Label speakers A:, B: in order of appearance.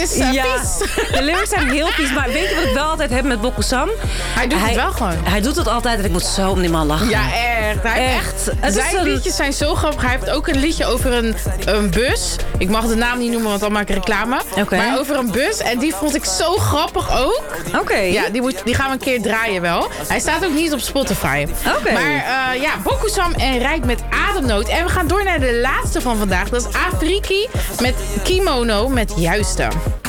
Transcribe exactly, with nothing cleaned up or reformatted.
A: is uh,
B: ja,
A: vies.
B: de lyrics zijn heel vies. Maar weet je wat ik wel altijd heb met Boko Sam?
A: Hij doet
B: hij,
A: het wel gewoon.
B: Hij doet het altijd en ik moet zo om die man lachen.
A: Ja, echt. Hij heeft
B: Echt.
A: echt.
B: Het is
A: Zijn
B: een-
A: liedjes zijn zo grappig. Hij heeft ook een liedje over een, een bus. Ik mag de naam niet noemen, want dan maak ik reclame.
B: Oké.
A: Maar over een bus. En die vond ik zo grappig ook.
B: Oké.
A: Ja, die, moet, die gaan we een keer draaien wel. Hij staat ook niet op Spotify.
B: Oké.
A: Maar uh, ja, Boko Sam en Rijk met Ademnood. En we gaan door naar de laatste van vandaag. Dat is Afriki met Kimono met Juiste.